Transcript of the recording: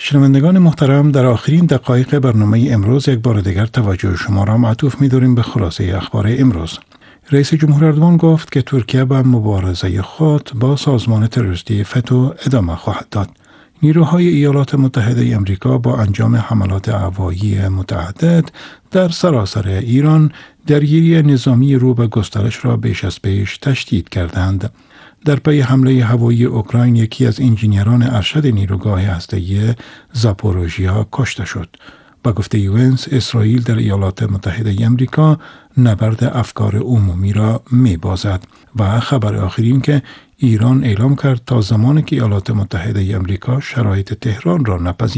شنوندگان محترم، در آخرین دقایق برنامه امروز یک بار دیگر توجه شما را معطوف می‌داریم به خلاصه اخبار امروز. رئیس جمهور اردوغان گفت که ترکیه به مبارزه خود با سازمان تروریستی فتو ادامه خواهد داد. نیروهای ایالات متحده آمریکا با انجام حملات هوایی متعدد در سراسر ایران درگیری نظامی رو به گسترش را بیش از پیش تشدید کردند. در پی حمله هوایی اوکراین یکی از انجینیران ارشد نیروگاه هسته‌ای زاپوروژیا کشته شد. با گفته یوئنس، اسرائیل در ایالات متحده آمریکا نبرد افکار عمومی را می‌بازد و خبر آخرین که ایران اعلام کرد تا زمانی که ایالات متحده آمریکا شرایط تهران را نپذیرد